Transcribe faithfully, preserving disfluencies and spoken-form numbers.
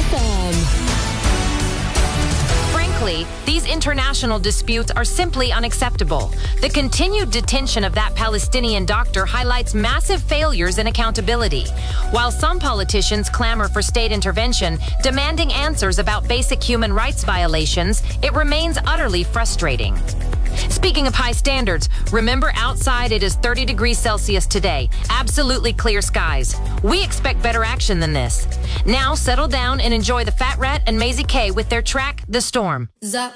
F M. Frankly, these international disputes are simply unacceptable. The continued detention of that Palestinian doctor highlights massive failures in accountability. While some politicians clamor for state intervention, demanding answers about basic human rights violations, it remains utterly frustrating. Speaking of high standards, remember outside it is thirty degrees Celsius today. Absolutely clear skies. We expect better action than this. Now settle down and enjoy the Fat Rat and Maisie K with their track, The Storm. Zap.